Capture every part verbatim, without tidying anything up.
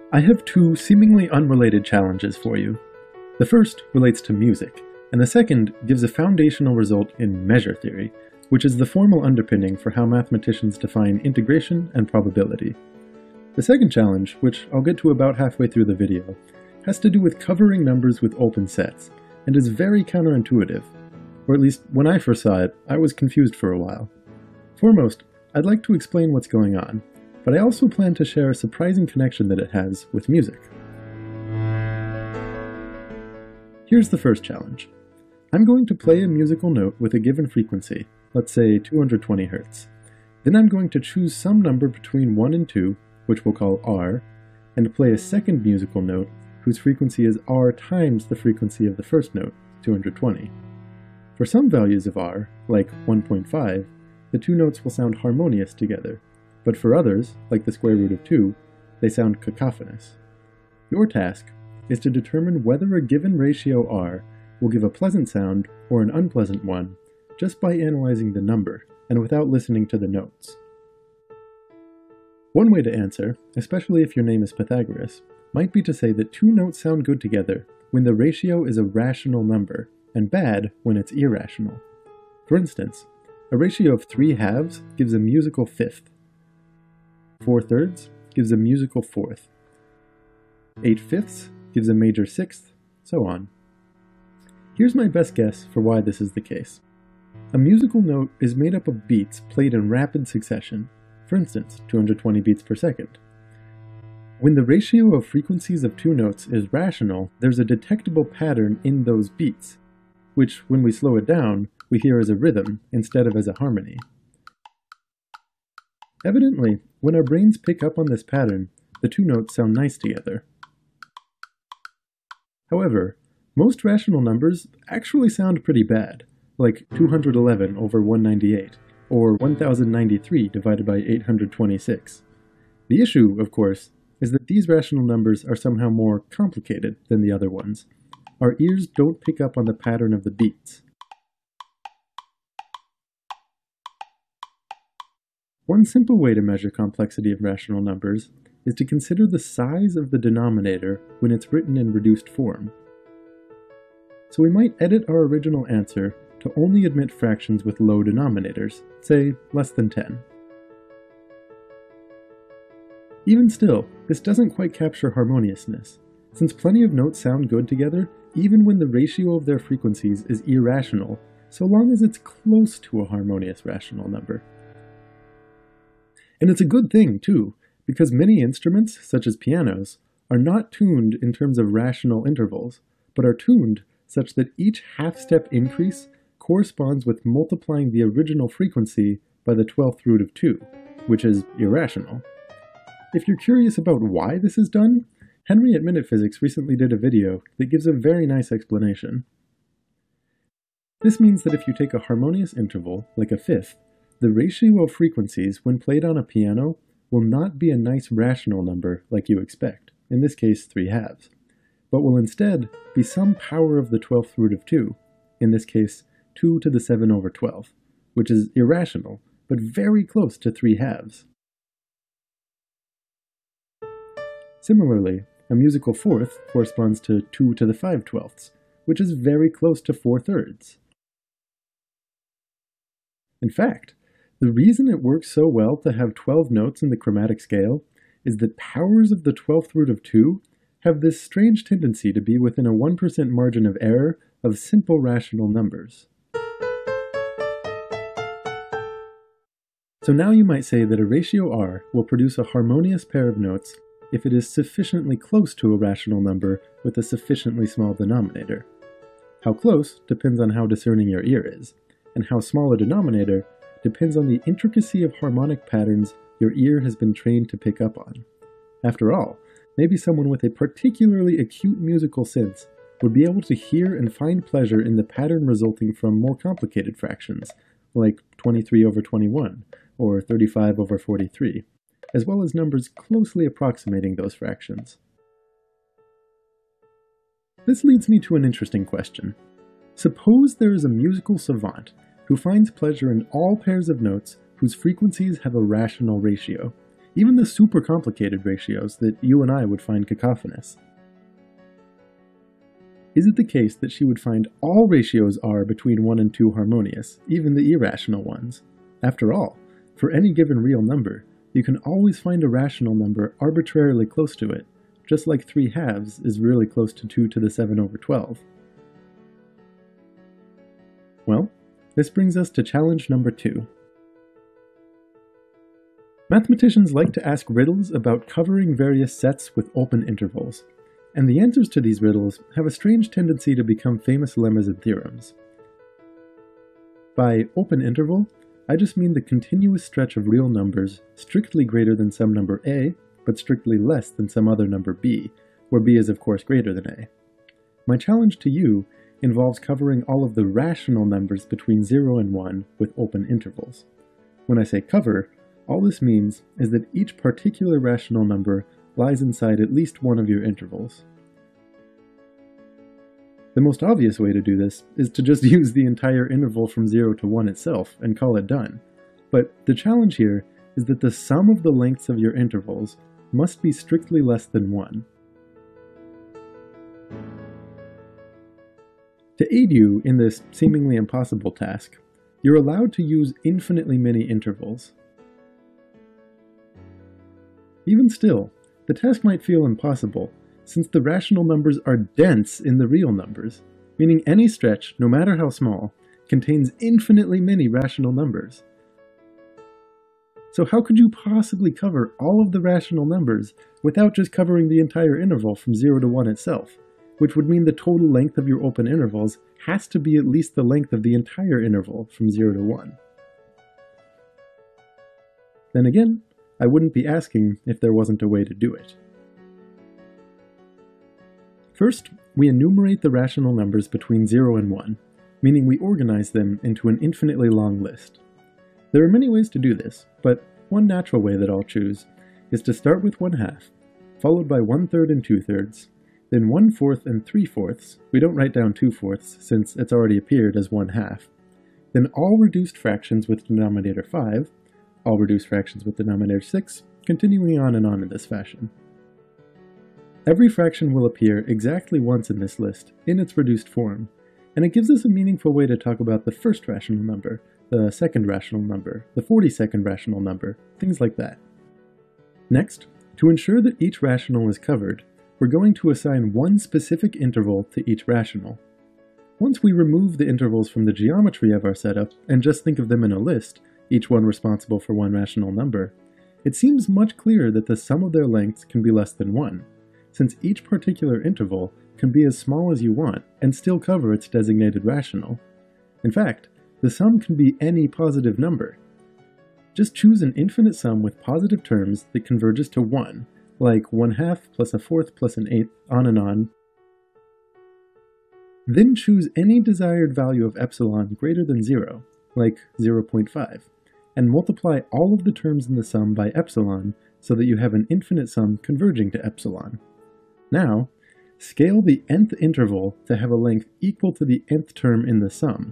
I have two seemingly unrelated challenges for you. The first relates to music, and the second gives a foundational result in measure theory, which is the formal underpinning for how mathematicians define integration and probability. The second challenge, which I'll get to about halfway through the video, has to do with covering numbers with open sets, and is very counterintuitive. Or at least, when I first saw it, I was confused for a while. Foremost, I'd like to explain what's going on, but I also plan to share a surprising connection that it has with music. Here's the first challenge. I'm going to play a musical note with a given frequency, let's say two hundred twenty hertz. Then I'm going to choose some number between one and two, which we'll call R, and play a second musical note whose frequency is R times the frequency of the first note, two hundred twenty. For some values of R, like one point five, the two notes will sound harmonious together, but for others, like the square root of two, they sound cacophonous. Your task is to determine whether a given ratio R will give a pleasant sound or an unpleasant one just by analyzing the number and without listening to the notes. One way to answer, especially if your name is Pythagoras, might be to say that two notes sound good together when the ratio is a rational number and bad when it's irrational. For instance, a ratio of three halves gives a musical fifth. Four thirds gives a musical fourth. Eight fifths gives a major sixth, so on. Here's my best guess for why this is the case. A musical note is made up of beats played in rapid succession, for instance, two hundred twenty beats per second. When the ratio of frequencies of two notes is rational, there's a detectable pattern in those beats, which, when we slow it down, we hear as a rhythm instead of as a harmony. Evidently, when our brains pick up on this pattern, the two notes sound nice together. However, most rational numbers actually sound pretty bad, like two hundred eleven over one hundred ninety-eight, or one thousand ninety-three divided by eight hundred twenty-six. The issue, of course, is that these rational numbers are somehow more complicated than the other ones. Our ears don't pick up on the pattern of the beats. One simple way to measure complexity of rational numbers is to consider the size of the denominator when it's written in reduced form. So we might edit our original answer to only admit fractions with low denominators, say less than ten. Even still, this doesn't quite capture harmoniousness, since plenty of notes sound good together even when the ratio of their frequencies is irrational, so long as it's close to a harmonious rational number. And it's a good thing, too, because many instruments, such as pianos, are not tuned in terms of rational intervals, but are tuned such that each half-step increase corresponds with multiplying the original frequency by the twelfth root of two, which is irrational. If you're curious about why this is done, Henry at Minute Physics recently did a video that gives a very nice explanation. This means that if you take a harmonious interval, like a fifth, the ratio of frequencies when played on a piano will not be a nice rational number like you expect, in this case three halves, but will instead be some power of the twelfth root of two, in this case two to the seven over twelve, which is irrational, but very close to three halves. Similarly, a musical fourth corresponds to two to the five twelfths, which is very close to four thirds. In fact, the reason it works so well to have twelve notes in the chromatic scale is that powers of the twelfth root of two have this strange tendency to be within a one percent margin of error of simple rational numbers. So now you might say that a ratio R will produce a harmonious pair of notes if it is sufficiently close to a rational number with a sufficiently small denominator. How close depends on how discerning your ear is, and how small a denominator depends on the intricacy of harmonic patterns your ear has been trained to pick up on. After all, maybe someone with a particularly acute musical sense would be able to hear and find pleasure in the pattern resulting from more complicated fractions, like twenty-three over twenty-one, or thirty-five over forty-three, as well as numbers closely approximating those fractions. This leads me to an interesting question. Suppose there is a musical savant who finds pleasure in all pairs of notes whose frequencies have a rational ratio, even the super complicated ratios that you and I would find cacophonous. Is it the case that she would find all ratios are between one and two harmonious, even the irrational ones? After all, for any given real number, you can always find a rational number arbitrarily close to it, just like three halves is really close to two to the seven over twelve. Well, this brings us to challenge number two. Mathematicians like to ask riddles about covering various sets with open intervals, and the answers to these riddles have a strange tendency to become famous lemmas and theorems. By open interval, I just mean the continuous stretch of real numbers strictly greater than some number a, but strictly less than some other number b, where b is of course greater than a. My challenge to you involves covering all of the rational numbers between zero and one with open intervals. When I say cover, all this means is that each particular rational number lies inside at least one of your intervals. The most obvious way to do this is to just use the entire interval from zero to one itself and call it done. But the challenge here is that the sum of the lengths of your intervals must be strictly less than one. To aid you in this seemingly impossible task, you're allowed to use infinitely many intervals. Even still, the task might feel impossible, since the rational numbers are dense in the real numbers, meaning any stretch, no matter how small, contains infinitely many rational numbers. So how could you possibly cover all of the rational numbers without just covering the entire interval from zero to one itself, which would mean the total length of your open intervals has to be at least the length of the entire interval from zero to one. Then again, I wouldn't be asking if there wasn't a way to do it. First, we enumerate the rational numbers between zero and one, meaning we organize them into an infinitely long list. There are many ways to do this, but one natural way that I'll choose is to start with one half, followed by one third and two thirds, then one fourth and three fourths. We don't write down two fourths since it's already appeared as one half. Then all reduced fractions with denominator five, all reduced fractions with denominator six, continuing on and on in this fashion. Every fraction will appear exactly once in this list, in its reduced form, and it gives us a meaningful way to talk about the first rational number, the second rational number, the forty-second rational number, things like that. Next, to ensure that each rational is covered, we're going to assign one specific interval to each rational. Once we remove the intervals from the geometry of our setup and just think of them in a list, each one responsible for one rational number, it seems much clearer that the sum of their lengths can be less than one, since each particular interval can be as small as you want and still cover its designated rational. In fact, the sum can be any positive number. Just choose an infinite sum with positive terms that converges to one, like one half plus a fourth plus an eighth, on and on. Then choose any desired value of epsilon greater than zero, like zero point five, and multiply all of the terms in the sum by epsilon so that you have an infinite sum converging to epsilon. Now, scale the nth interval to have a length equal to the nth term in the sum.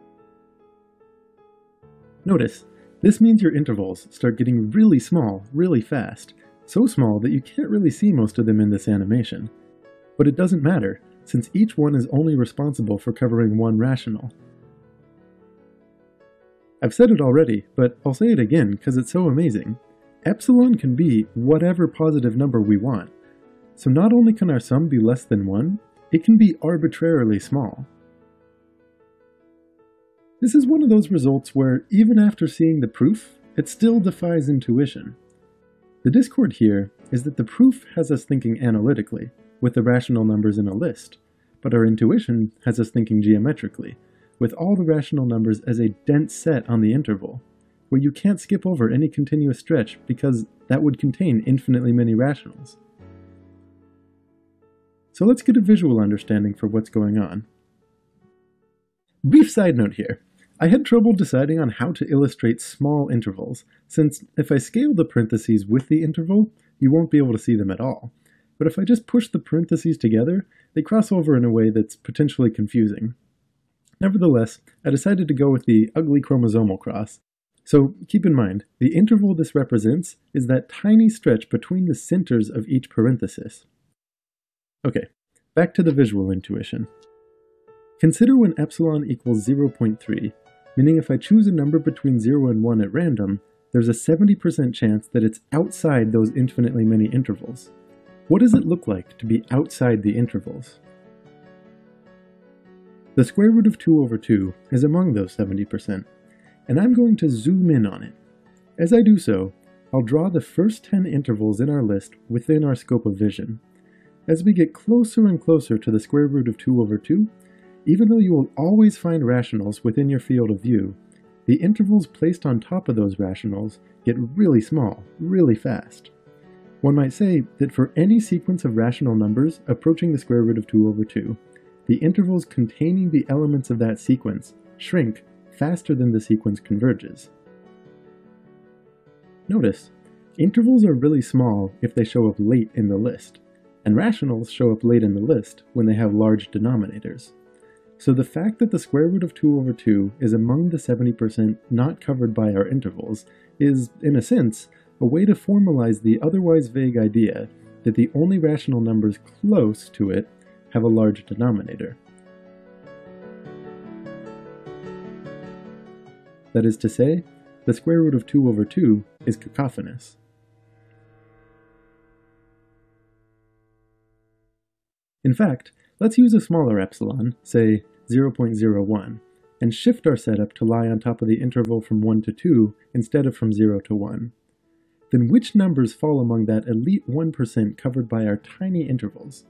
Notice, this means your intervals start getting really small, really fast, so small that you can't really see most of them in this animation. But it doesn't matter, since each one is only responsible for covering one rational. I've said it already, but I'll say it again because it's so amazing. Epsilon can be whatever positive number we want. So not only can our sum be less than one, it can be arbitrarily small. This is one of those results where, even after seeing the proof, it still defies intuition. The discord here is that the proof has us thinking analytically, with the rational numbers in a list, but our intuition has us thinking geometrically, with all the rational numbers as a dense set on the interval, where you can't skip over any continuous stretch because that would contain infinitely many rationals. So let's get a visual understanding for what's going on. Brief side note here. I had trouble deciding on how to illustrate small intervals, since if I scale the parentheses with the interval, you won't be able to see them at all. But if I just push the parentheses together, they cross over in a way that's potentially confusing. Nevertheless, I decided to go with the ugly chromosomal cross. So keep in mind, the interval this represents is that tiny stretch between the centers of each parenthesis. Okay, back to the visual intuition. Consider when epsilon equals zero point three, meaning if I choose a number between zero and one at random, there's a seventy percent chance that it's outside those infinitely many intervals. What does it look like to be outside the intervals? The square root of two over two is among those seventy percent, and I'm going to zoom in on it. As I do so, I'll draw the first ten intervals in our list within our scope of vision. As we get closer and closer to the square root of two over two, even though you will always find rationals within your field of view, the intervals placed on top of those rationals get really small, really fast. One might say that for any sequence of rational numbers approaching the square root of two over two, the intervals containing the elements of that sequence shrink faster than the sequence converges. Notice, intervals are really small if they show up late in the list, and rationals show up late in the list when they have large denominators. So the fact that the square root of two over two is among the seventy percent not covered by our intervals is, in a sense, a way to formalize the otherwise vague idea that the only rational numbers close to it have a large denominator. That is to say, the square root of two over two is cacophonous. In fact, let's use a smaller epsilon, say zero point zero one, and shift our setup to lie on top of the interval from one to two instead of from zero to one. Then which numbers fall among that elite one percent covered by our tiny intervals?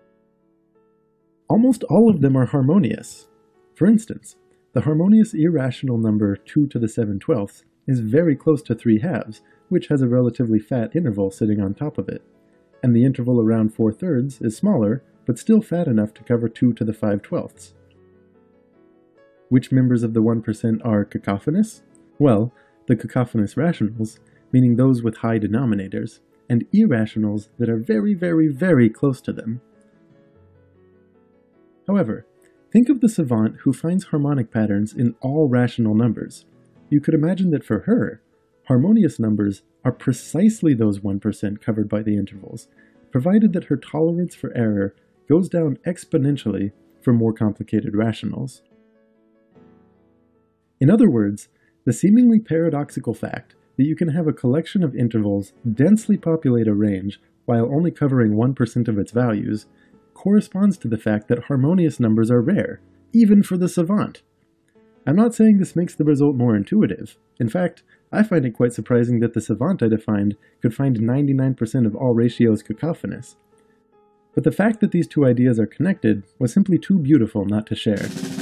Almost all of them are harmonious. For instance, the harmonious irrational number two to the seven twelfths is very close to three halves, which has a relatively fat interval sitting on top of it, and the interval around four thirds is smaller, but still fat enough to cover two to the five twelfths. Which members of the one percent are cacophonous? Well, the cacophonous rationals, meaning those with high denominators, and irrationals that are very, very, very close to them. However, think of the savant who finds harmonic patterns in all rational numbers. You could imagine that for her, harmonious numbers are precisely those one percent covered by the intervals, provided that her tolerance for error goes down exponentially for more complicated rationals. In other words, the seemingly paradoxical fact that you can have a collection of intervals densely populate a range while only covering one percent of its values corresponds to the fact that harmonious numbers are rare, even for the savant. I'm not saying this makes the result more intuitive. In fact, I find it quite surprising that the savant I defined could find ninety-nine percent of all ratios cacophonous. But the fact that these two ideas are connected was simply too beautiful not to share.